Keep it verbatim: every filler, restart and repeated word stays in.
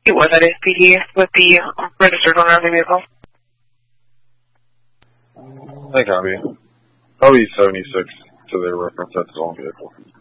What that is P D with the registered owner of the vehicle. I copy. I'll be seventy-six to their reference. That's his own vehicle.